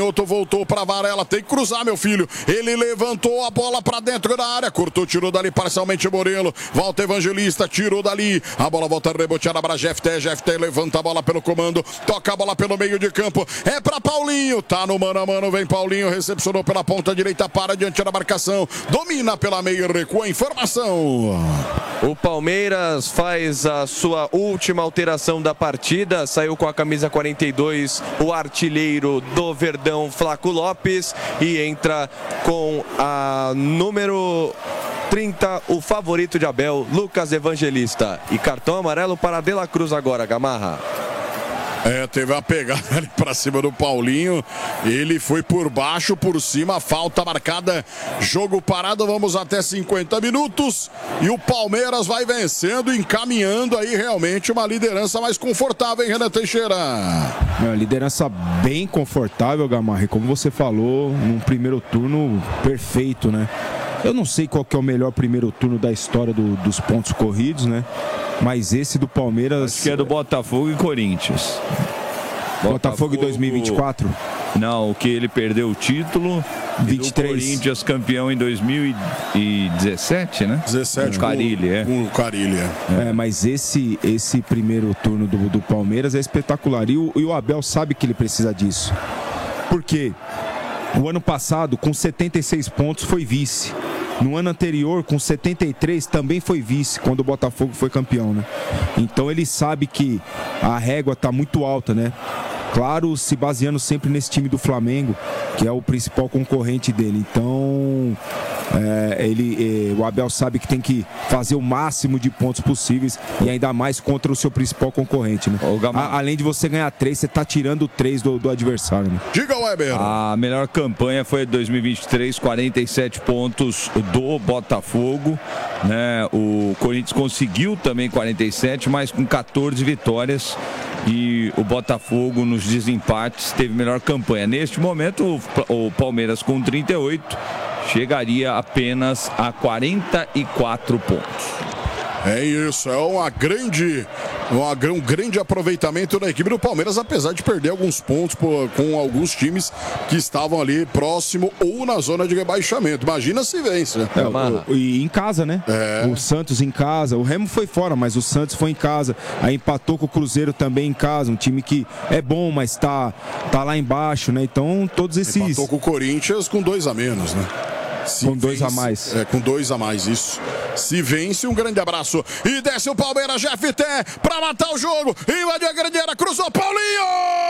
Voltou para Varela, tem que cruzar, meu filho. Ele levantou a bola para dentro da área, cortou, tirou dali parcialmente o Morelo. Volta Evangelista, tirou dali. A bola volta reboteada para Jefté. Jefté levanta a bola pelo comando, toca a bola pelo meio de campo. É para Paulinho, tá no mano a mano, vem Paulinho, recepcionou pela ponta direita, para diante da marcação, domina pela meia e recua. Informação. O Palmeiras faz a sua última alteração da partida, saiu com a camisa 42 o artilheiro do Verdão, Flaco Lopes, e entra com a número 30, o favorito de Abel, Lucas Evangelista. E cartão amarelo para De La Cruz agora, Gamarra. Teve a pegada ali pra cima do Paulinho. Ele foi por baixo, por cima. Falta marcada. Jogo parado. Vamos até 50 minutos. E o Palmeiras vai vencendo, encaminhando aí realmente uma liderança mais confortável, hein, Renan Teixeira? Liderança bem confortável, Gamarra. Como você falou, num primeiro turno perfeito, né? Eu não sei qual que é o melhor primeiro turno da história dos pontos corridos, né? Mas esse do Palmeiras... Acho que é do Botafogo e Corinthians. Botafogo em 2024? Não, o que ele perdeu o título. 23. E do Corinthians campeão em 2017, né? 17. O Carille, O Carille, mas esse primeiro turno do Palmeiras é espetacular. E o Abel sabe que ele precisa disso. Por quê? O ano passado, com 76 pontos, foi vice. No ano anterior, com 73, também foi vice, quando o Botafogo foi campeão, né? Então ele sabe que a régua está muito alta, né? Claro, se baseando sempre nesse time do Flamengo, que é o principal concorrente dele. Então, o Abel sabe que tem que fazer o máximo de pontos possíveis, e ainda mais contra o seu principal concorrente, né? Além de você ganhar 3, você tá tirando 3 do adversário, né? Diga, Weber. A melhor campanha foi 2023, 47 pontos do Botafogo, né? O Corinthians conseguiu também 47, mas com 14 vitórias. E o Botafogo, nos desempates, teve melhor campanha. Neste momento, o Palmeiras com 38 chegaria apenas a 44 pontos. É isso, é um grande aproveitamento da equipe do Palmeiras, apesar de perder alguns pontos com alguns times que estavam ali próximo ou na zona de rebaixamento. Imagina se vence. E em casa, né? O Santos em casa, o Remo foi fora, mas o Santos foi em casa. Aí empatou com o Cruzeiro também em casa, um time que é bom, mas tá lá embaixo, né? Então todos esses... Empatou com o Corinthians com 2 a menos, né? Com 2 a mais. Com 2 a mais, isso. Se vence, um grande abraço. E desce o Palmeiras, Jefté, pra matar o jogo. Invadiu a grande área, cruzou Paulinho!